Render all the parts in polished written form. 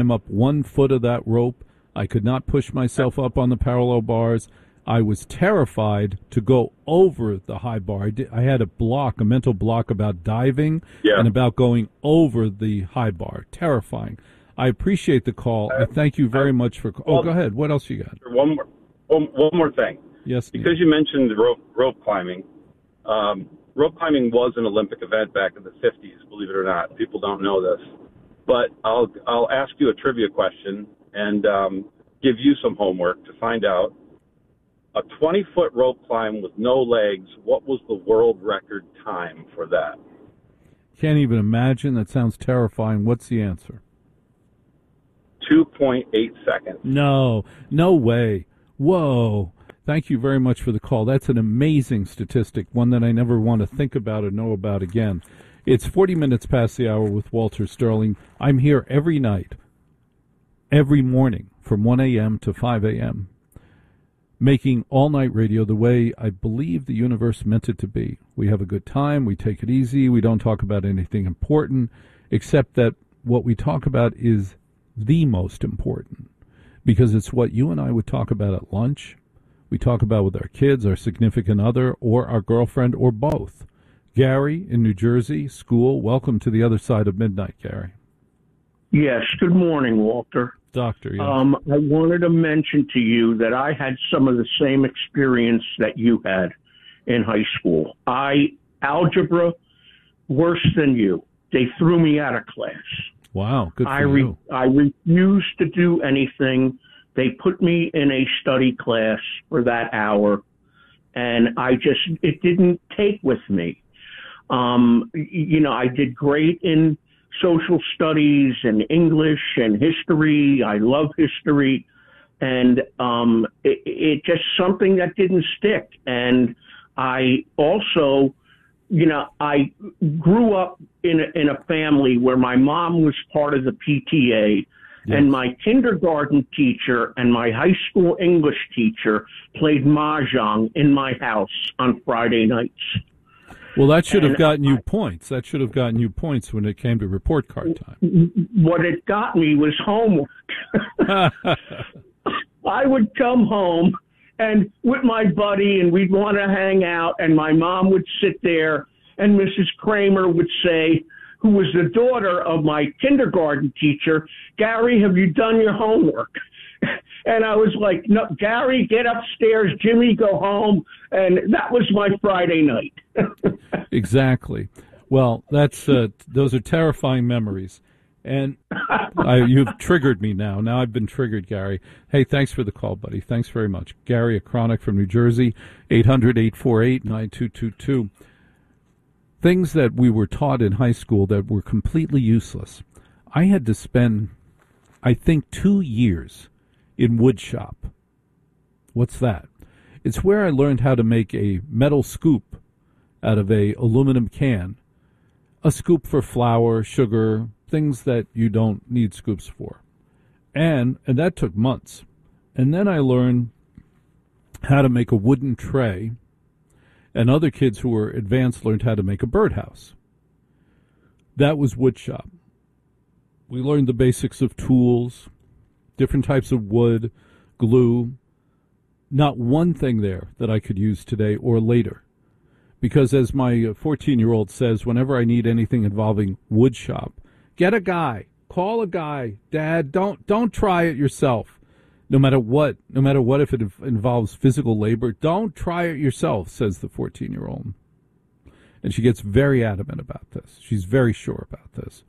climb up 1 foot of that rope. I could not push myself up on the parallel bars. I was terrified to go over the high bar. I had a mental block about diving and about going over the high bar. Terrifying. I appreciate the call. I thank you very much for. Go ahead. What else you got? One more thing. Yes. Because you mentioned rope climbing. Rope climbing was an Olympic event back in the 50s. Believe it or not, people don't know this. But I'll ask you a trivia question and give you some homework to find out. A 20-foot rope climb with no legs, what was the world record time for that? Can't even imagine. That sounds terrifying. What's the answer? 2.8 seconds. No way. Whoa. Thank you very much for the call. That's an amazing statistic, one that I never want to think about or know about again. It's 40 minutes past the hour with Walter Sterling. I'm here every night, every morning from 1 a.m. to 5 a.m., making all-night radio the way I believe the universe meant it to be. We have a good time. We take it easy. We don't talk about anything important, except that what we talk about is the most important, because it's what you and I would talk about at lunch. We talk about with our kids, our significant other, or our girlfriend, or both. Gary in New Jersey, school. Welcome to the other side of midnight, Gary. Yes. Good morning, Walter. Doctor, yes. I wanted to mention to you that I had some of the same experience that you had in high school. Algebra, worse than you. They threw me out of class. Wow, good for you. I refused to do anything. They put me in a study class for that hour, and it didn't take with me. I did great in social studies and English and history. I love history. And it just something that didn't stick. And I also, I grew up in a family where my mom was part of the PTA. Yes. And my kindergarten teacher and my high school English teacher played mahjong in my house on Friday nights. Well, that should have gotten you points. That should have gotten you points when it came to report card time. What it got me was homework. I would come home and with my buddy, and we'd want to hang out, and my mom would sit there, and Mrs. Kramer would say, who was the daughter of my kindergarten teacher, Gary, have you done your homework? And I was like, no, Gary, get upstairs. Jimmy, go home. And that was my Friday night. Exactly. Well, those are terrifying memories. And you've triggered me now. Now I've been triggered, Gary. Hey, thanks for the call, buddy. Thanks very much. Gary Acronic from New Jersey, 800-848-9222. Things that we were taught in high school that were completely useless. I had to spend, I think, 2 years in wood shop. What's that? It's where I learned how to make a metal scoop out of a aluminum can. A scoop for flour, sugar, things that you don't need scoops for. And that took months. And then I learned how to make a wooden tray, and other kids who were advanced learned how to make a birdhouse. That was wood shop. We learned the basics of tools, different types of wood, glue. Not one thing there that I could use today or later. Because as my 14-year-old says, whenever I need anything involving wood shop, get a guy, call a guy, Dad, don't try it yourself. No matter what, if it involves physical labor, don't try it yourself, says the 14-year-old. And she gets very adamant about this. She's very sure about this.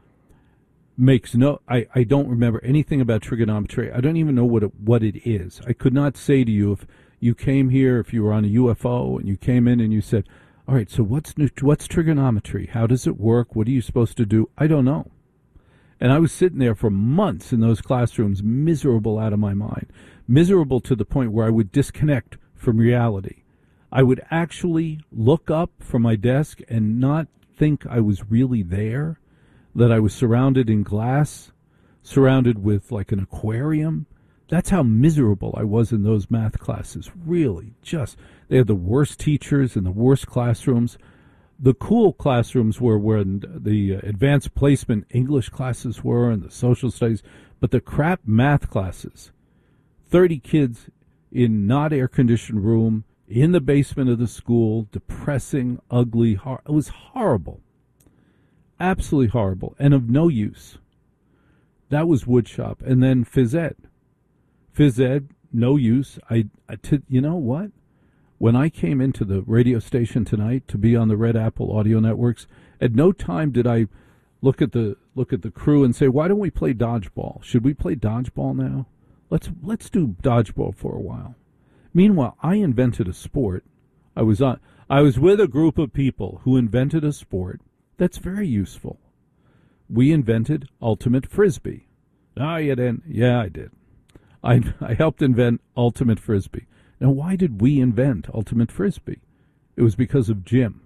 I don't remember anything about trigonometry. I don't even know what it is. I could not say to you if you came here, if you were on a UFO and you came in and you said, all right, so what's trigonometry? How does it work? What are you supposed to do? I don't know. And I was sitting there for months in those classrooms, miserable out of my mind, miserable to the point where I would disconnect from reality. I would actually look up from my desk and not think I was really there, that I was surrounded in glass, surrounded with like an aquarium. That's how miserable I was in those math classes. Really, they had the worst teachers in the worst classrooms. The cool classrooms were where the advanced placement English classes were and the social studies, but the crap math classes, 30 kids in not air-conditioned room, in the basement of the school, depressing, ugly, it was horrible. Absolutely horrible, and of no use. That was woodshop. And then phys ed. Phys ed, no use. You know what? When I came into the radio station tonight to be on the Red Apple Audio Networks, at no time did I look at the crew and say, "Why don't we play dodgeball? Should we play dodgeball now? Let's do dodgeball for a while." Meanwhile, I invented a sport. I was with a group of people who invented a sport that's very useful. We invented ultimate frisbee. You didn't? Yeah, I did. I helped invent ultimate frisbee. Now, why did we invent ultimate frisbee? It was because of Jim.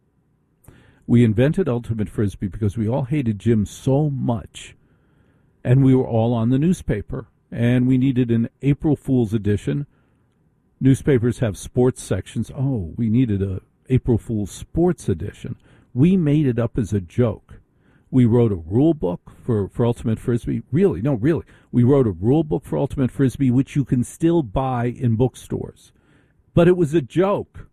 We invented ultimate frisbee because we all hated Jim so much, and we were all on the newspaper, and we needed an April Fool's edition. Newspapers have sports sections. Oh, we needed a April Fool's sports edition. We made it up as a joke. We wrote a rule book for Ultimate Frisbee. Really. We wrote a rule book for Ultimate Frisbee, which you can still buy in bookstores. But it was a joke.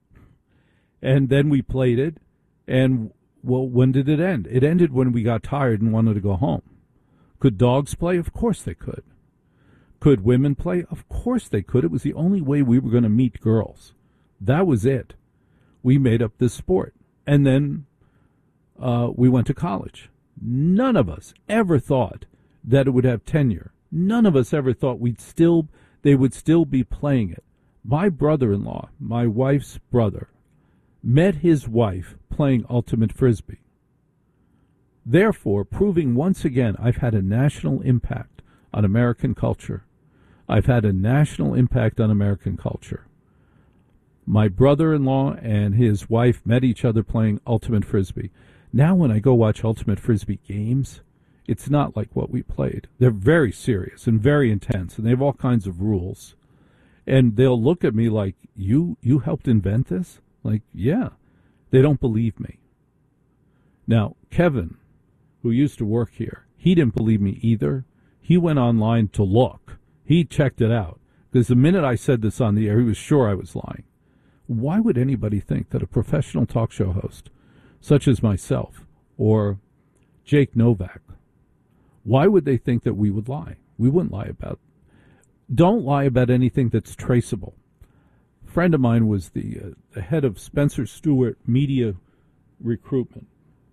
And then we played it. And, well, when did it end? It ended when we got tired and wanted to go home. Could dogs play? Of course they could. Could women play? Of course they could. It was the only way we were going to meet girls. That was it. We made up this sport. And then we went to college. None of us ever thought that it would have tenure. None of us ever thought they would still be playing it. My brother-in-law, my wife's brother, met his wife playing Ultimate Frisbee. Therefore, proving once again I've had a national impact on American culture. I've had a national impact on American culture. My brother-in-law and his wife met each other playing Ultimate Frisbee. Now when I go watch Ultimate Frisbee games, it's not like what we played. They're very serious and very intense, and they have all kinds of rules. And they'll look at me like, you helped invent this? Like, yeah. They don't believe me. Now, Kevin, who used to work here, he didn't believe me either. He went online to look. He checked it out. Because the minute I said this on the air, he was sure I was lying. Why would anybody think that a professional talk show host such as myself, or Jake Novak, why would they think that we would lie? We wouldn't lie don't lie about anything that's traceable. A friend of mine was the head of Spencer Stewart Media Recruitment.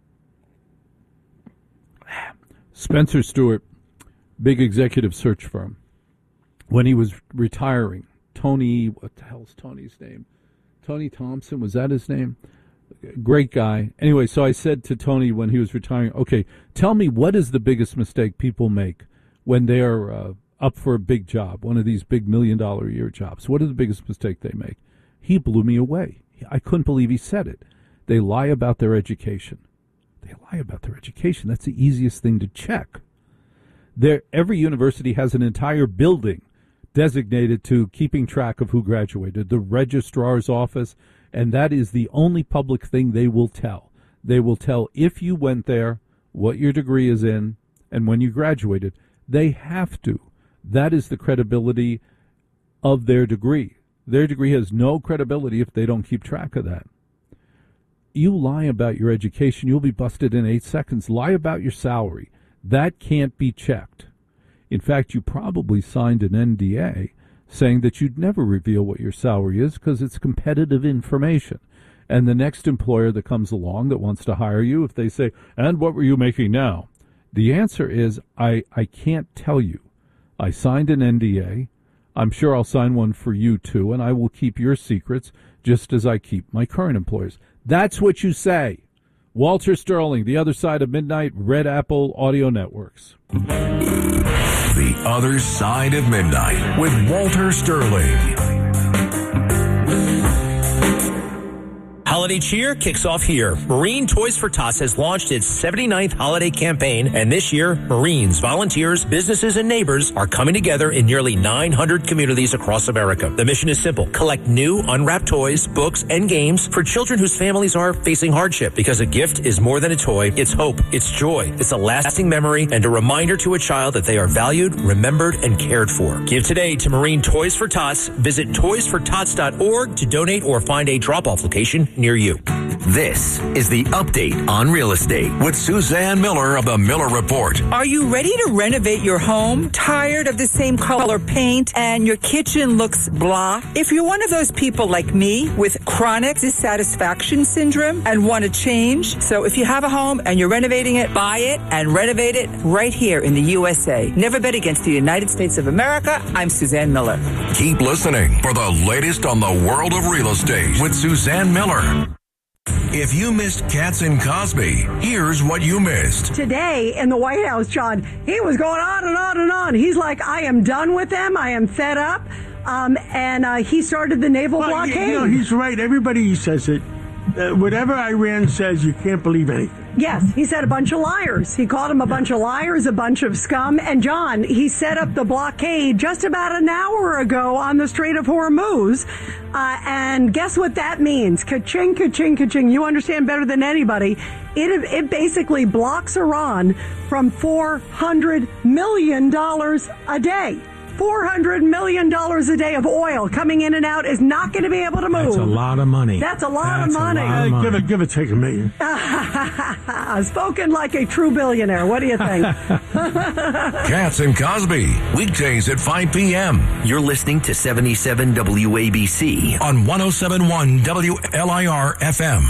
Spencer Stewart, big executive search firm. When he was retiring, what the hell's Tony's name? Tony Thompson, was that his name? Great guy. Anyway, so I said to Tony when he was retiring, okay, tell me what is the biggest mistake people make when they're up for a big job, one of these big $1 million a year jobs. What is the biggest mistake they make? He blew me away. I couldn't believe he said it. They lie about their education. They lie about their education. That's the easiest thing to check. Every university has an entire building designated to keeping track of who graduated, the registrar's office, and that is the only public thing they will tell. They will tell if you went there, what your degree is in, and when you graduated. They have to. That is the credibility of their degree. Their degree has no credibility if they don't keep track of that. You lie about your education, you'll be busted in 8 seconds. Lie about your salary. That can't be checked. In fact, you probably signed an NDA saying that you'd never reveal what your salary is because it's competitive information. And the next employer that comes along that wants to hire you, if they say, and what were you making now? The answer is, I can't tell you. I signed an NDA. I'm sure I'll sign one for you too, and I will keep your secrets just as I keep my current employers. That's what you say. Walter Sterling, The Other Side of Midnight, Red Apple Audio Networks. The Other Side of Midnight with Walter Sterling. holiday cheer kicks off here. Marine Toys for Tots has launched its 79th holiday campaign, and this year, Marines, volunteers, businesses, and neighbors are coming together in nearly 900 communities across America. The mission is simple. Collect new, unwrapped toys, books, and games for children whose families are facing hardship. Because a gift is more than a toy. It's hope. It's joy. It's a lasting memory and a reminder to a child that they are valued, remembered, and cared for. Give today to Marine Toys for Tots. Visit toysfortots.org to donate or find a drop-off location near you. This is the Update on Real Estate with Suzanne Miller of the Miller Report. Are you ready to renovate your home? Tired of the same color paint and your kitchen looks blah? If you're one of those people like me with chronic dissatisfaction syndrome and want to change, so if you have a home and you're renovating it, buy it and renovate it right here in the USA. Never bet against the United States of America. I'm Suzanne Miller. Keep listening for the latest on the world of real estate with Suzanne Miller. If you missed Katz and Cosby, here's what you missed. Today in the White House, John, he was going on and on and on. He's like, I am done with them. I am fed up. And he started the naval blockade. You know, he's right. Everybody says it. Whatever Iran says, you can't believe anything. Yes, he said a bunch of liars. He called them a bunch of liars, a bunch of scum. And John, he set up the blockade just about an hour ago on the Strait of Hormuz. And guess what that means? Ka-ching, ka-ching, ka-ching. You understand better than anybody. It basically blocks Iran from $400 million a day. $400 million a day of oil coming in and out is not going to be able to move. That's a lot of money. That's a lot of money. Give it, take $1 million. Spoken like a true billionaire. What do you think? Katz and Cosby, weekdays at 5 p.m. You're listening to 77 WABC on 107.1 WLIR FM.